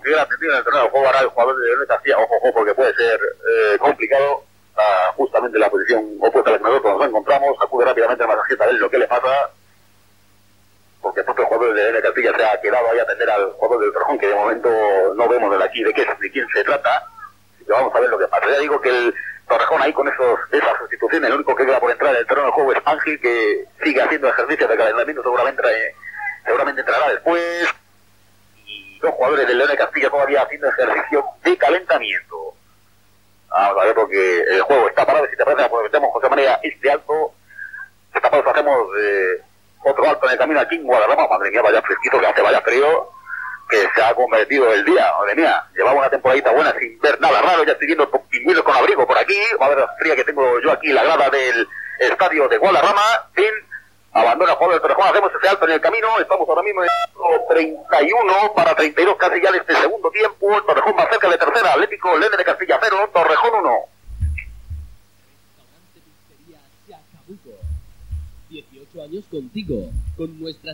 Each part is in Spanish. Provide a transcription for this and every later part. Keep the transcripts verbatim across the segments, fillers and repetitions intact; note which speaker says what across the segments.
Speaker 1: Torrejón que hubiera atendido en el terreno de juego, ahora el jugador de León Castilla, ojo, ojo, porque puede ser eh, complicado, uh, justamente en la posición opuesta a la que nosotros nos encontramos, acude rápidamente al masajista de él lo que le pasa, porque el propio jugador de León Castilla se ha quedado ahí a atender al jugador del Torrejón, que de momento no vemos de aquí de qué de quién se trata, así que vamos a ver lo que pasa. Ya digo que el Torrejón ahí con esos esas sustituciones, el único que queda por entrar en el terreno de juego es Ángel, que sigue haciendo ejercicio de calentamiento, seguramente eh, seguramente entrará después, y dos jugadores del León de Castilla todavía haciendo ejercicio de calentamiento. Vamos a ver, porque el juego está parado, si te parece aprovechamos José María este alto, esta pausa hacemos eh, otro alto en el camino aquí en Guadarrama. Madre mía, vaya fresquito que hace, vaya frío que se ha convertido el día, madre mía, llevaba una temporadita buena sin ver nada raro, ya estoy viendo pingüinos con abrigo por aquí, a ver la fría que tengo yo aquí en la grada del estadio de Guadarrama, sin abandona el jugador del Torrejón, hacemos ese alto en el camino, estamos ahora mismo en treinta y uno para treinta y dos casi ya de este segundo tiempo, el Torrejón va cerca de tercera, Atlético León de Castilla cero, Torrejón uno.
Speaker 2: dieciocho años contigo, con nuestras...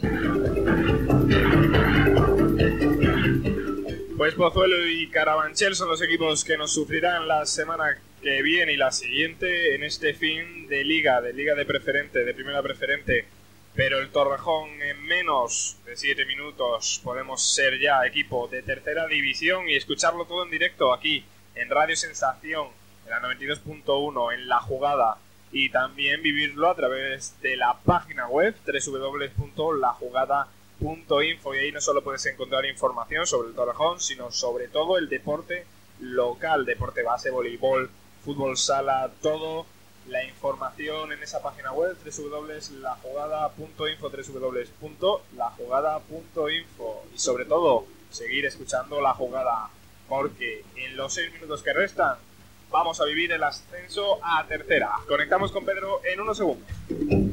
Speaker 3: Pues Pozuelo y Carabanchel son los equipos que nos sufrirán la semana que viene y la siguiente en este fin de liga, de liga de preferente, de primera preferente. Pero el Torrejón en menos de siete minutos podemos ser ya equipo de tercera división y escucharlo todo en directo aquí en Radio Sensación, en la noventa y dos punto uno, en La Jugada, y también vivirlo a través de la página web doble u doble u doble u punto la jugada punto info, y ahí no solo puedes encontrar información sobre el Torrejón, sino sobre todo el deporte local, deporte base, voleibol, fútbol sala, todo la información en esa página web doble u doble u doble u punto la jugada punto info, doble u doble u doble u punto la jugada punto info, y sobre todo seguir escuchando La Jugada, porque en los seis minutos que restan vamos a vivir el ascenso a tercera. Conectamos con Pedro en unos segundos.